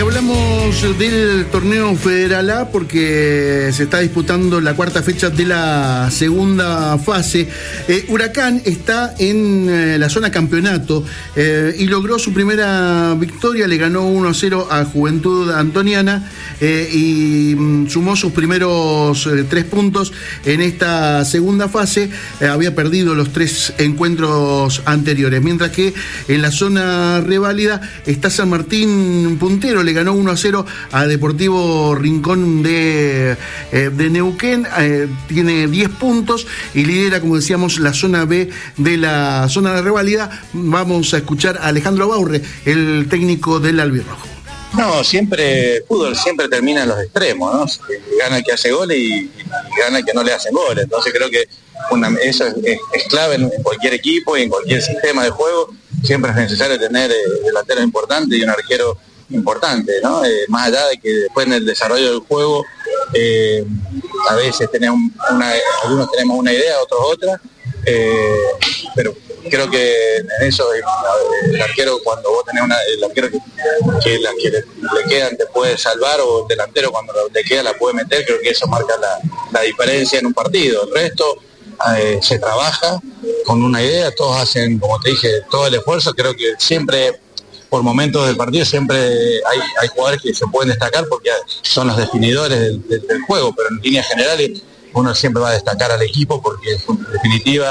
hablamos del torneo Federal A porque se está disputando la cuarta fecha de la segunda fase. Huracán está en la zona campeonato y logró su primera victoria, le ganó 1-0 a Juventud Antoniana y sumó sus primeros 3 puntos en esta segunda fase. Había perdido los 3 encuentros anteriores, mientras que en la zona reválida está San Martín puntero, le ganó 1-0 a Deportivo Rincón de Neuquén, tiene 10 puntos y lidera, como decíamos, la zona B de la zona de reválida. Vamos a escuchar a Alejandro Baurre, el técnico del albirrojo. No, fútbol siempre termina en los extremos, ¿no? Gana el que hace goles y gana el que no le hacen goles. Entonces creo que eso es clave en cualquier equipo y en cualquier sistema de juego. Siempre es necesario tener delanteros importantes y un arquero importante, ¿no? Más allá de que después en el desarrollo del juego a veces algunos tenemos una idea, otros otra, pero creo que en eso el arquero, cuando vos tenés el arquero que las que le quedan te puede salvar, o el delantero cuando le queda la puede meter, creo que eso marca la diferencia en un partido. El resto se trabaja con una idea, todos hacen, como te dije, todo el esfuerzo. Creo que siempre, por momentos del partido, siempre hay jugadores que se pueden destacar porque son los definidores del juego, pero en líneas generales uno siempre va a destacar al equipo porque en definitiva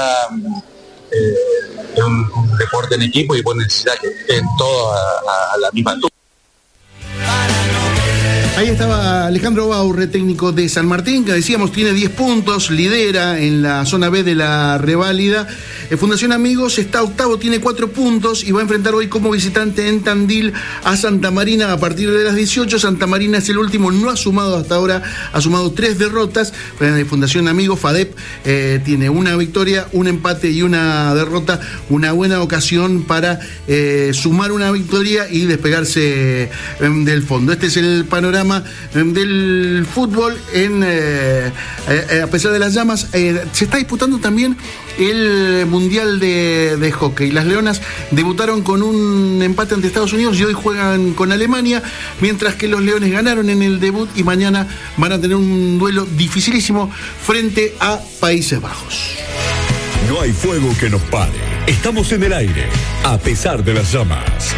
es un deporte en equipo y vos necesitas que estén todos a la misma altura. Ahí estaba Alejandro Baurre, técnico de San Martín, que decíamos tiene 10 puntos, lidera en la zona B de la reválida. Fundación Amigos está octavo, tiene 4 puntos y va a enfrentar hoy como visitante en Tandil a Santa Marina a partir de las 18. Santa Marina es el último, no ha sumado hasta ahora, ha sumado 3 derrotas. Fundación Amigos, FADEP, tiene una victoria, un empate y una derrota. Una buena ocasión para sumar una victoria y despegarse del fondo. Este es el panorama del fútbol a pesar de las llamas. Se está disputando también el Mundial de Hockey. Las Leonas debutaron con un empate ante Estados Unidos y hoy juegan con Alemania, mientras que los Leones ganaron en el debut y mañana van a tener un duelo dificilísimo frente a Países Bajos. No hay fuego que nos pare. Estamos en el aire, a pesar de las llamas.